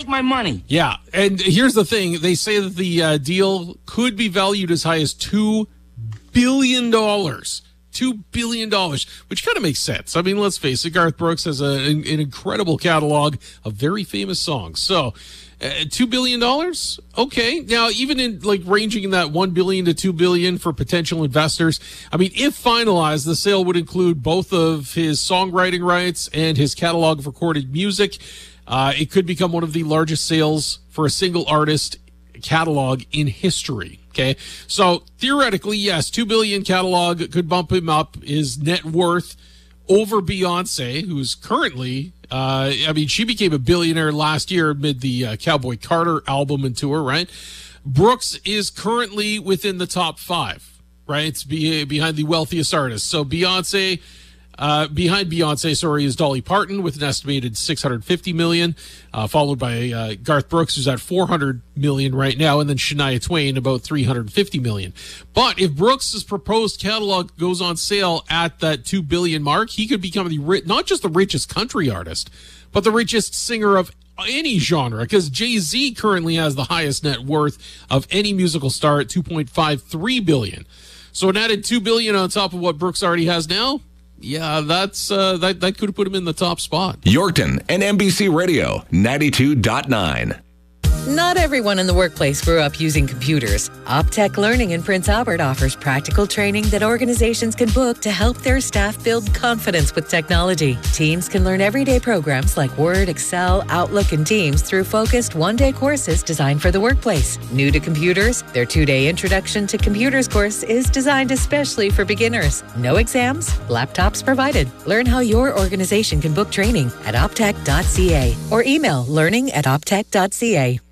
my money. Yeah, and here's the thing. They say that the deal could be valued as high as $2 billion. $2 billion, which kind of makes sense. I mean, let's face it, Garth Brooks has an incredible catalog of very famous songs. So, $2 billion? Okay. Now, even in ranging in that $1 billion to $2 billion for potential investors, I mean, if finalized, the sale would include both of his songwriting rights and his catalog of recorded music. It could become one of the largest sales for a single artist catalog in history. Okay, so theoretically, yes, $2 billion catalog could bump him up his net worth over Beyonce, who's currently, she became a billionaire last year amid the Cowboy Carter album and tour, right? Brooks is currently within the top 5, right? It's behind the wealthiest artists. So behind Beyonce, is Dolly Parton with an estimated $650 million, followed by Garth Brooks, who's at $400 million right now, and then Shania Twain about $350 million. But if Brooks' proposed catalog goes on sale at that $2 billion mark, he could become not just the richest country artist, but the richest singer of any genre, because Jay-Z currently has the highest net worth of any musical star at $2.53 billion. So an added $2 billion on top of what Brooks already has now, yeah, that could have put him in the top spot. Yorkton and NBC Radio 92.9. Not everyone in the workplace grew up using computers. Optech Learning in Prince Albert offers practical training that organizations can book to help their staff build confidence with technology. Teams can learn everyday programs like Word, Excel, Outlook, and Teams through focused one-day courses designed for the workplace. New to computers, their 2-day Introduction to Computers course is designed especially for beginners. No exams, laptops provided. Learn how your organization can book training at optech.ca or email learning@optech.ca.